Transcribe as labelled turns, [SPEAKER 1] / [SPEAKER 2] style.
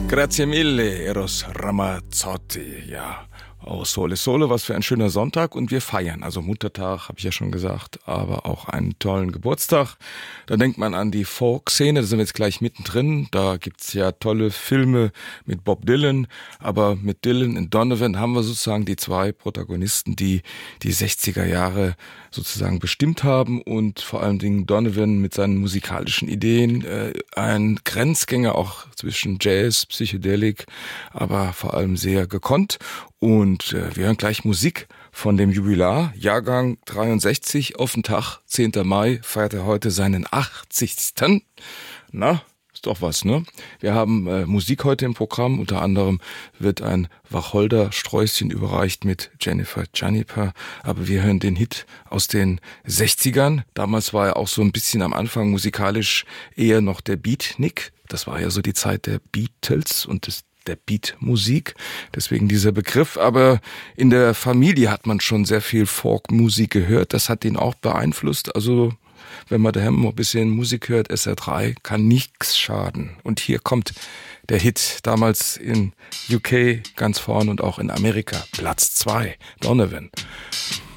[SPEAKER 1] Grazie mille, Eros Ramazzotti, ja. Oh, Sole Sole, was für ein schöner Sonntag und wir feiern. Also Muttertag, habe ich ja schon gesagt, aber auch einen tollen Geburtstag. Da denkt man an die Folk-Szene, da sind wir jetzt gleich mittendrin. Da gibt's ja tolle Filme mit Bob Dylan, aber mit Dylan und Donovan haben wir sozusagen die zwei Protagonisten, die die 60er Jahre sozusagen bestimmt haben und vor allen Dingen Donovan mit seinen musikalischen Ideen, ein Grenzgänger auch zwischen Jazz, Psychedelik, aber vor allem sehr gekonnt. Und wir hören gleich Musik von dem Jubilar, Jahrgang 63, auf den Tag, 10. Mai, feiert er heute seinen 80. Na, ist doch was, ne? Wir haben Musik heute im Programm, unter anderem wird ein Wacholder-Sträußchen überreicht mit Jennifer Janiper, aber wir hören den Hit aus den 60ern. Damals war er auch so ein bisschen am Anfang musikalisch eher noch der Beatnik. Das war ja so die Zeit der Beatles und der Beatmusik, deswegen dieser Begriff, aber in der Familie hat man schon sehr viel Folkmusik gehört, das hat ihn auch beeinflusst, also wenn man daheim ein bisschen Musik hört, SR3, kann nichts schaden. Und hier kommt der Hit, damals in UK ganz vorn und auch in Amerika, Platz 2, Donovan.